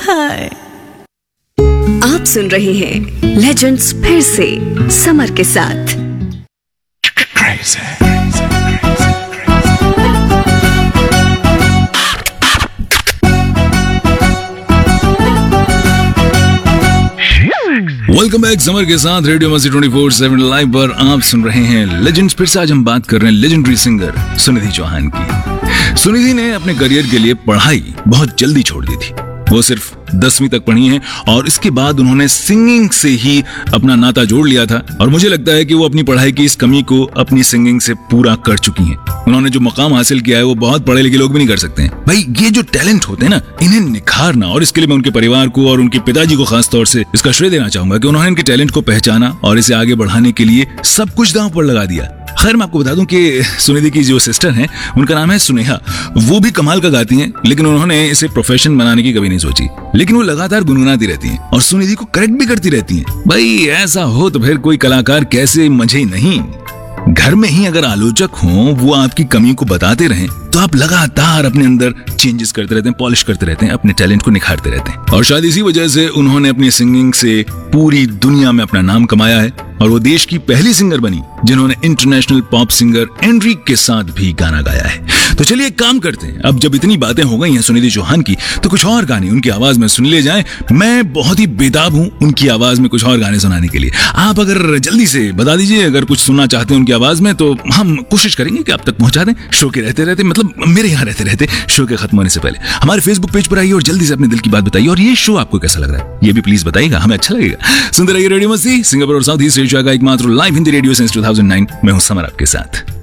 हाय। आप सुन रहे हैं लेजेंड्स फिर से समर के साथ। वेलकम बैक समर के साथ रेडियो मस्ती 24/7 लाइव पर आप सुन रहे हैं लेजेंड्स। फिर से आज हम बात कर रहे हैं लेजेंडरी सिंगर सुनिधि चौहान की। सुनिधि ने अपने करियर के लिए पढ़ाई बहुत जल्दी छोड़ दी थी। वो सिर्फ 10वीं तक पढ़ी हैं और इसके बाद उन्होंने सिंगिंग से ही अपना नाता जोड़ लिया था और मुझे लगता है कि वो अपनी पढ़ाई की इस कमी को अपनी सिंगिंग से पूरा कर चुकी हैं। उन्होंने जो मकाम हासिल किया है वो बहुत पढ़े लिखे लोग भी नहीं कर सकते हैं। भाई ये जो टैलेंट होते हैं ना, इन्हें निखारना, और इसके लिए मैं उनके परिवार को और उनके पिताजी को खास तौर से इसका श्रेय देना चाहूंगा कि उन्होंने इनके टैलेंट को पहचाना और इसे आगे बढ़ाने के लिए सब कुछ दांव पर लगा दिया। खैर मैं आपको बता दूं कि सुनिधि की जो सिस्टर हैं उनका नाम है सुनेहा। वो भी कमाल का गाती हैं, लेकिन उन्होंने इसे प्रोफेशन बनाने की कभी नहीं सोची। लेकिन वो लगातार गुनगुनाती रहती हैं और सुनिधि को करेक्ट भी करती रहती हैं। भाई ऐसा हो तो फिर कोई कलाकार कैसे मंझे नहीं। घर में ही अगर आलोचक हों, वो आपकी कमी को बताते रहें, तो आप लगातार अपने अंदर चेंजेस करते रहते हैं, पॉलिश करते रहते हैं, अपने टैलेंट को निखारते रहते हैं। और शायद इसी वजह से उन्होंने अपनी सिंगिंग से पूरी दुनिया में अपना नाम कमाया है और वो देश की पहली सिंगर बनी जिन्होंने इंटरनेशनल पॉप सिंगर एनड्रिक के साथ भी गाना गाया है। तो चलिए एक काम करते हैं, अब जब इतनी बातें हो गई हैं सुनिधि चौहान की, तो कुछ और गाने उनकी आवाज में सुन ले जाएं। मैं बहुत ही बेताब हूं उनकी आवाज में कुछ और गाने सुनाने के लिए। आप अगर जल्दी से बता दीजिए अगर कुछ सुनना चाहते हैं उनकी आवाज में, तो हम कोशिश करेंगे कि आप तक पहुंचा दें शो के रहते मतलब मेरे यहाँ रहते शो के खत्म होने से पहले। हमारे फेसबुक पेज पर आइए और जल्दी से अपने दिल की बात बताइए और ये शो आपको कैसा लग रहा है ये भी प्लीज बताइएगा, हमें अच्छा लगेगा। सुनते रहिए रेडियो मस्ती, सिंगापुर और साउथ ईस्ट एशिया का एकमात्र लाइव हिंदी रेडियो सिंस 2009। मैं हूं समर आपके साथ।